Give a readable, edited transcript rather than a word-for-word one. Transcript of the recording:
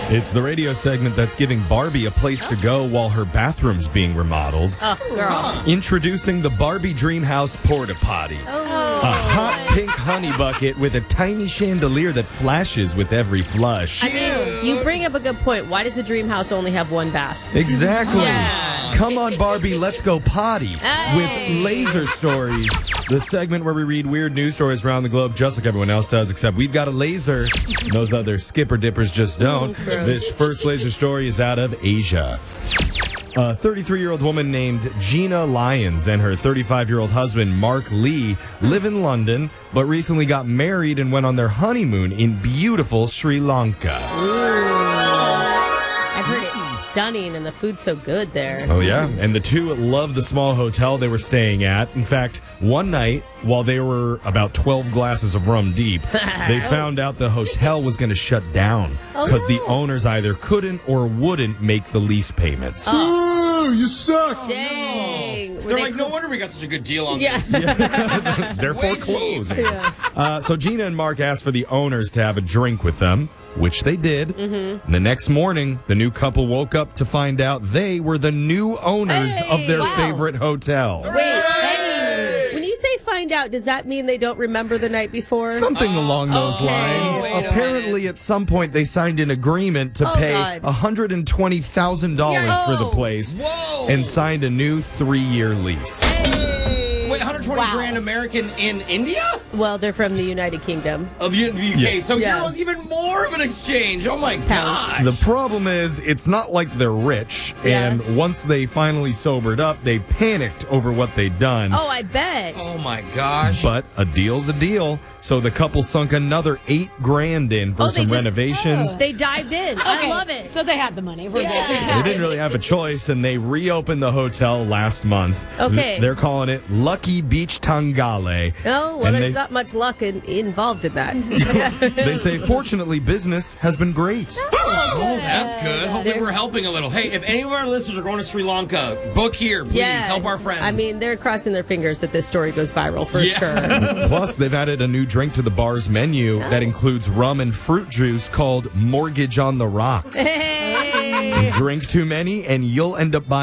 It's the radio segment that's giving Barbie a place to go while her bathroom's being remodeled. Oh, girl. Introducing the Barbie Dream House Porta Potty. A hot pink honey bucket with a tiny chandelier that flashes with every flush. I mean, you bring up a good point. Why does a dream house only have one bath? Exactly. Yeah. Come on, Barbie, let's go potty Hey. with Laser Stories, the segment where we read weird news stories around the globe just like everyone else does, except we've got a laser. Those other skipper dippers just don't. Gross. This first laser story is out of Asia. A 33-year-old woman named Gina Lyons and her 35-year-old husband, Mark Lee, live in London, but recently got married and went on their honeymoon in beautiful Sri Lanka. I've heard it's stunning and the food's so good there. Oh, yeah. And the two loved the small hotel they were staying at. In fact, one night, while they were about 12 glasses of rum deep, they found out the hotel was going to shut down because the owners either couldn't or wouldn't make the lease payments. Ooh, you suck. Dang. Were They're they like, no wonder we got such a good deal on Yeah. this. They're Way foreclosing. So Gina and Mark asked for the owners to have a drink with them, which they did. Mm-hmm. The next morning, the new couple woke up to find out they were the new owners of their wow. favorite hotel. Wait, when you say find out, does that mean they don't remember the night before? Something along those okay. lines. Wait a Apparently, at some point, they signed an agreement to pay God. $120,000 for the Oh. place Whoa. and signed a new 3-year lease. Wait, 120 Wow. grand American in India? Well, they're from the United Kingdom. Of the UK. Yes. So Yeah. euros even more of an exchange. Oh my god. The problem is, it's not like they're rich, Yeah. and once they finally sobered up, they panicked over what they'd done. Oh, I bet. Oh my gosh. But a deal's a deal, so the couple sunk another $8,000 in for Oh, they some just- renovations. They dived in. I love it. So they had the money. We're They didn't really have a choice, and they reopened the hotel last month. Okay. They're calling it Lucky Beach Tangale. Oh, well, And there's they- not much luck involved in that. They say, fortunately, business has been great. Oh, that's good. Hopefully They're- we're helping a little. Hey, if any of our listeners are going to Sri Lanka, book here, please. Help our friends. I mean, they're crossing their fingers that this story goes viral for sure. Plus, they've added a new drink to the bar's menu that includes rum and fruit juice called Mortgage on the Rocks. Hey! Drink too many, and you'll end up buying